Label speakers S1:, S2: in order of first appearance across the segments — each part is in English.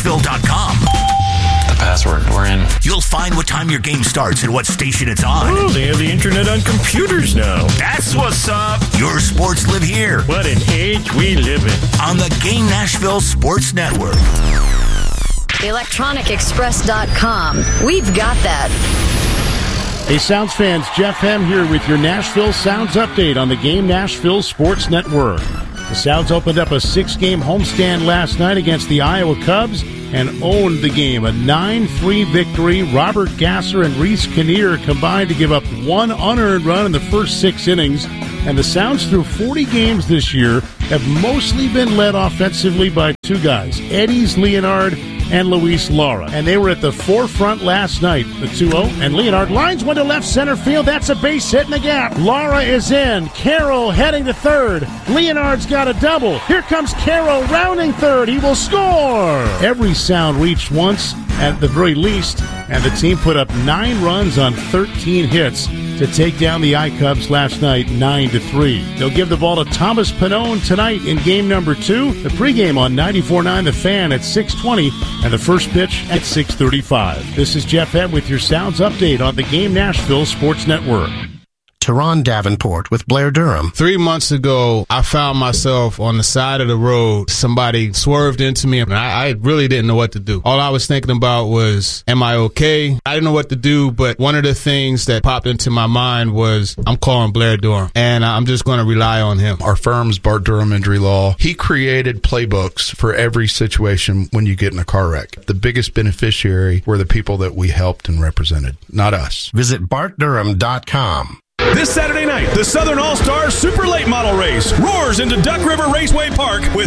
S1: GameNashville.com.
S2: The password. We're in.
S1: You'll find what time your game starts and what station it's on.
S3: Oh, they have the internet on computers now.
S1: That's what's up. Your sports live here.
S3: What an age we live in.
S1: On the Game Nashville Sports Network.
S4: ElectronicExpress.com. We've got that.
S5: Hey, Sounds fans, Jeff Hem here with your Nashville Sounds update on the Game Nashville Sports Network. The Sounds opened up a 6-game homestand last night against the Iowa Cubs and owned the game. A 9-3 victory. Robert Gasser and Reese Kinnear combined to give up one unearned run in the first 6 innings. And the Sounds through 40 games this year have mostly been led offensively by 2 guys, Eddie's Leonard and Luis Lara. And they were at the forefront last night, the 2-0. And Leonard lines one to left center field. That's a base hit in the gap. Lara is in. Carroll heading to third. Leonard's got a double. Here comes Carroll rounding third. He will score. Every Sound reached once at the very least. And the team put up 9 runs on 13 hits to take down the iCubs last night 9-3. They'll give the ball to Thomas Pannone tonight in game number 2. The pregame on 94.9 The Fan at 6:20 and the first pitch at 6:35. This is Jeff Head with your Sounds update on the Game Nashville Sports Network.
S6: Teron Davenport with Blair Durham.
S7: 3 months ago, I found myself on the side of the road. Somebody swerved into me, and I really didn't know what to do. All I was thinking about was, am I okay? I didn't know what to do, but one of the things that popped into my mind was, I'm calling Blair Durham, and I'm just going to rely on him.
S8: Our firm's Bart Durham Injury Law. He created playbooks for every situation when you get in a car wreck. The biggest beneficiary were the people that we helped and represented, not us.
S6: Visit BartDurham.com.
S9: This Saturday night, the Southern All-Stars Super Late Model Race roars into Duck River Raceway Park with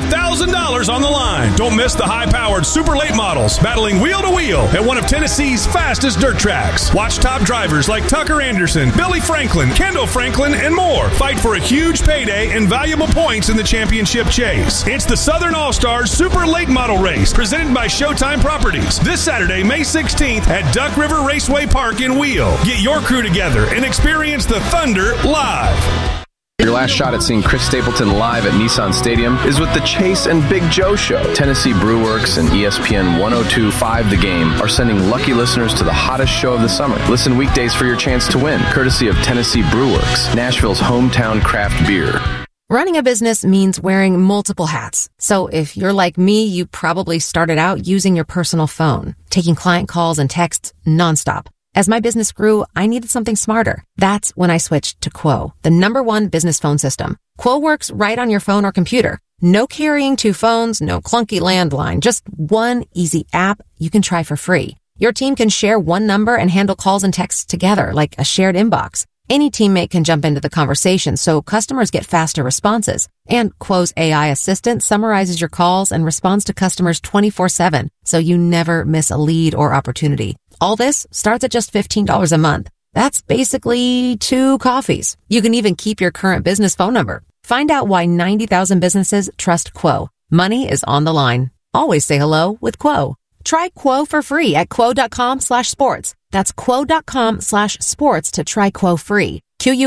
S9: $5,000 on the line. Don't miss the high-powered Super Late Models battling wheel to wheel at one of Tennessee's fastest dirt tracks. Watch top drivers like Tucker Anderson, Billy Franklin, Kendall Franklin, and more fight for a huge payday and valuable points in the championship chase. It's the Southern All-Stars Super Late Model Race presented by Showtime Properties this Saturday, May 16th at Duck River Raceway Park in Wheel. Get your crew together and experience the Thunder live.
S10: Your last shot at seeing Chris Stapleton live at Nissan Stadium is with the Chase and Big Joe Show. Tennessee Brewworks and ESPN 102.5 The Game are sending lucky listeners to the hottest show of the summer. Listen weekdays for your chance to win, courtesy of Tennessee Brewworks, Nashville's hometown craft beer.
S11: Running a business means wearing multiple hats. So if you're like me, you probably started out using your personal phone, taking client calls and texts nonstop. As my business grew, I needed something smarter. That's when I switched to Quo, the #1 business phone system. Quo works right on your phone or computer. No carrying 2 phones, no clunky landline, just one easy app you can try for free. Your team can share one number and handle calls and texts together like a shared inbox. Any teammate can jump into the conversation so customers get faster responses. And Quo's AI assistant summarizes your calls and responds to customers 24/7, so you never miss a lead or opportunity. All this starts at just $15 a month. That's basically 2 coffees. You can even keep your current business phone number. Find out why 90,000 businesses trust Quo. Money is on the line. Always say hello with Quo. Try Quo for free at quo.com/sports. That's quo.com/sports to try Quo free.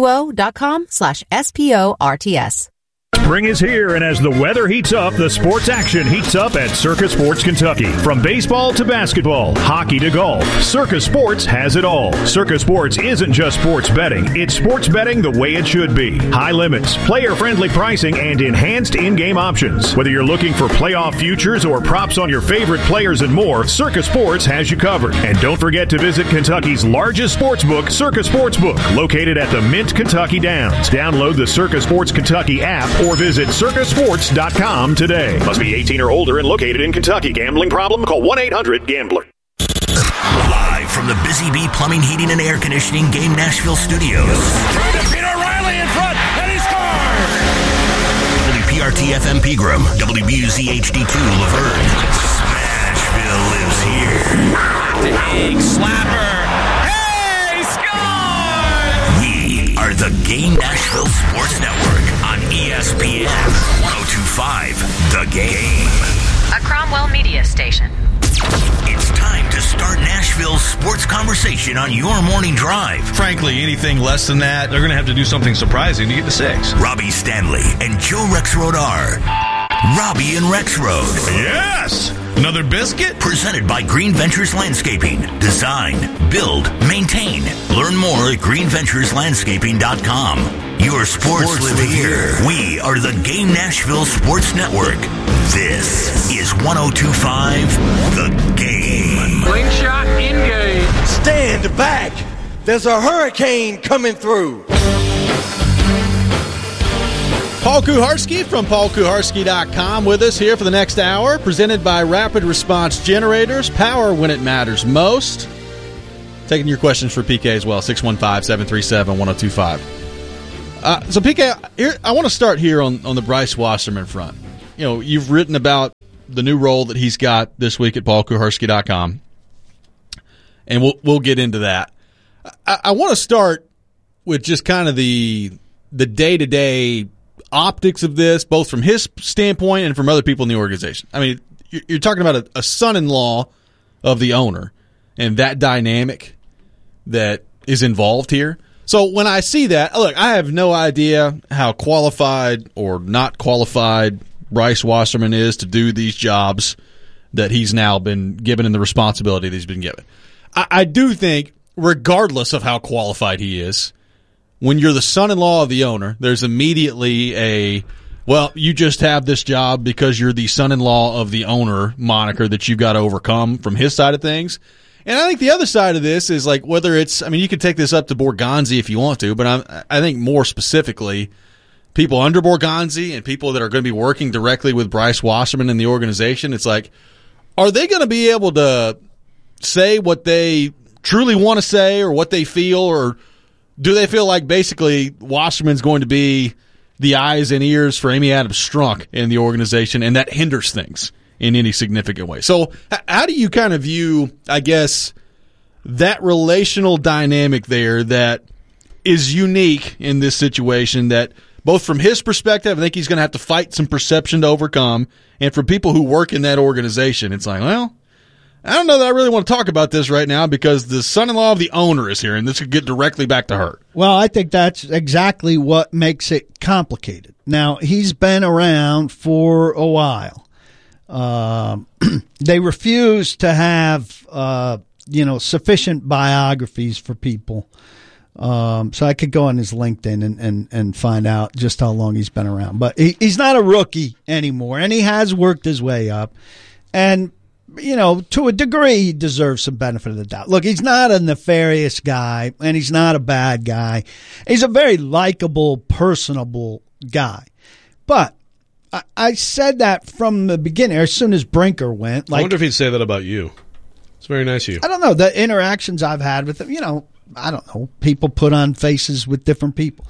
S11: QUO.com/SPORTS.
S3: Spring is here, and as the weather heats up, the sports action heats up at Circa Sports Kentucky. From baseball to basketball, hockey to golf, Circa Sports has it all. Circa Sports isn't just sports betting. It's sports betting the way it should be. High limits, player-friendly pricing, and enhanced in-game options. Whether you're looking for playoff futures or props on your favorite players and more, Circa Sports has you covered. And don't forget to visit Kentucky's largest sports book, Circa Sportsbook, located at the Mint Kentucky Downs. Download the Circa Sports Kentucky app or visit circasports.com today. Must be 18 or older and located in Kentucky. Gambling problem? Call 1-800-GAMBLER.
S1: Live from the Busy Bee Plumbing, Heating, and Air Conditioning Game Nashville Studios.
S12: Trying to beat O'Reilly in front, and he scores!
S1: WPRT-FM Pegram, WBUZ HD2 Laverne. Smashville lives here.
S12: Big slapper. Hey, scores!
S1: We are the Game Nashville Sports Network on ESPN 102.5 The Game.
S4: A Cromwell Media Station.
S1: It's time to start Nashville's sports conversation on your morning drive.
S13: Frankly, anything less than that, they're going to have to do something surprising to get to 6.
S1: Robbie Stanley and Joe Rexrode are Robbie and Rexrode.
S3: Yes!
S13: Another biscuit?
S1: Presented by Green Ventures Landscaping. Design, build, maintain. Learn more at greenventureslandscaping.com. Your sports live here. We are the Game Nashville Sports Network. This is 102.5 The Game.
S14: Slingshot engage. Stand back. There's a hurricane coming through.
S15: Paul Kuharsky from paulkuharsky.com with us here for the next hour, presented by Rapid Response Generators, power when it matters most. Taking your questions for PK as well, 615-737-1025. So, PK, here, I want to start here on the Bryce Wasserman front. You know, you've written about the new role that he's got this week at paulkuharsky.com, and we'll get into that. I want to start with just kind of the day-to-day optics of this, both from his standpoint and from other people in the organization. I mean, you're talking about a son-in-law of the owner and that dynamic that is involved here. So when I see that, look, I have no idea how qualified or not qualified Bryce Wasserman is to do these jobs that he's now been given and the responsibility that he's been given. I do think, regardless of how qualified he is, when you're the son-in-law of the owner, there's immediately well, you just have this job because you're the son-in-law of the owner moniker that you've got to overcome from his side of things. And I think the other side of this is like whether it's, I mean, you could take this up to Borgonzi if you want to, but I think more specifically, people under Borgonzi and people that are going to be working directly with Bryce Wasserman in the organization, it's like, are they going to be able to say what they truly want to say or what they feel, or do they feel like basically Wasserman's going to be the eyes and ears for Amy Adams Strunk in the organization, and that hinders things in any significant way? So how do you kind of view, I guess, that relational dynamic there that is unique in this situation, that both from his perspective, I think he's going to have to fight some perception to overcome, and for people who work in that organization, it's like, well, I don't know that I really want to talk about this right now because the son-in-law of the owner is here, and this could get directly back to her.
S16: Well, I think that's exactly what makes it complicated. Now, he's been around for a while. They refuse to have, sufficient biographies for people. So I could go on his LinkedIn and find out just how long he's been around. But he's not a rookie anymore, and he has worked his way up. And, to a degree, he deserves some benefit of the doubt. Look, he's not a nefarious guy, and he's not a bad guy. He's a very likable, personable guy. But I said that from the beginning, as soon as Brinker went.
S9: I wonder if he'd say that about you. It's very nice of you.
S16: I don't know. The interactions I've had with him, I don't know. People put on faces with different people.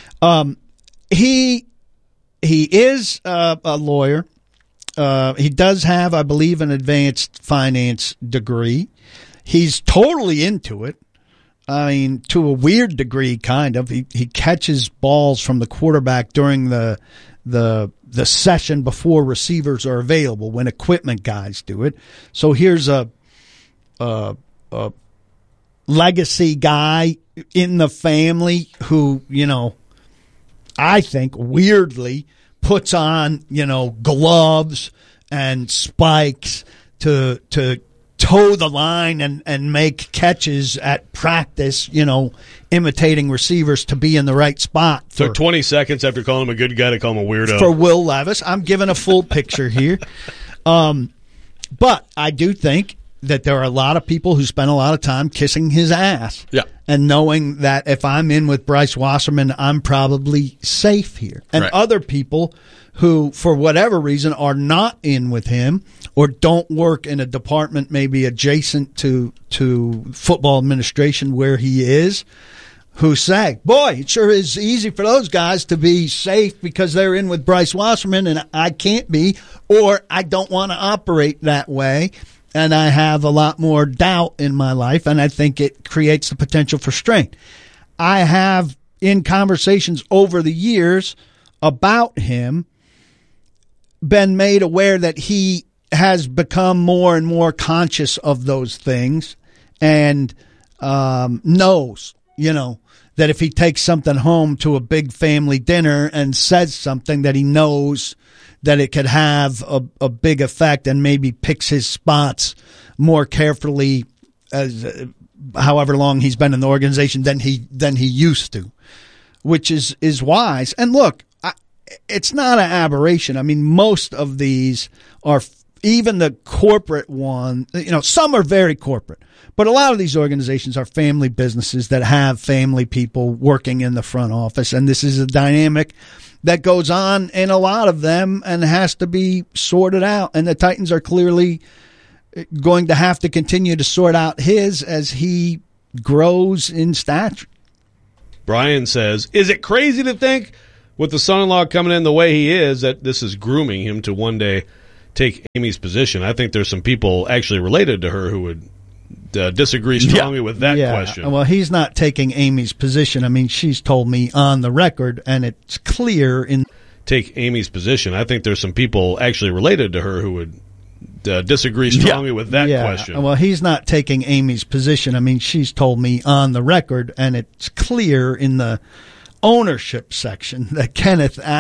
S16: He is a lawyer. He does have, I believe, an advanced finance degree. He's totally into it. I mean, to a weird degree, kind of. He catches balls from the quarterback during the session before receivers are available, when equipment guys do it. So here's a legacy guy in the family who, I think weirdly puts on, gloves and spikes to toe the line and make catches at practice, imitating receivers to be in the right spot.
S9: Took 20 seconds after calling him a good guy to call him a weirdo.
S16: For Will Levis. I'm giving a full picture here. But I do think that there are a lot of people who spend a lot of time kissing his ass.
S9: Yeah.
S16: And knowing that if I'm in with Bryce Wasserman, I'm probably safe here. And other people who, for whatever reason, are not in with him or don't work in a department maybe adjacent to football administration where he is, who say, boy, it sure is easy for those guys to be safe because they're in with Bryce Wasserman and I can't be, or I don't want to operate that way. And I have a lot more doubt in my life, and I think it creates the potential for strain. I have, in conversations over the years about him, been made aware that he has become more and more conscious of those things and knows, that if he takes something home to a big family dinner and says something that he knows that it could have a big effect, and maybe picks his spots more carefully as however long he's been in the organization than he used to, which is wise. And look, it's not an aberration. I mean, most of these are, even the corporate one, some are very corporate, but a lot of these organizations are family businesses that have family people working in the front office, and this is a dynamic that goes on in a lot of them and has to be sorted out. And the Titans are clearly going to have to continue to sort out his as he grows in stature.
S17: Brian says, is it crazy to think with the son-in-law coming in the way he is that this is grooming him to one day take Amy's position? I think there's some people actually related to her who would disagree strongly with that question.
S16: Well, he's not taking Amy's position. I mean, she's told me on the record, and it's clear in...
S17: Take Amy's position. I think there's some people actually related to her who would disagree strongly with that question.
S16: Well, he's not taking Amy's position. I mean, she's told me on the record, and it's clear in the ownership section that Kenneth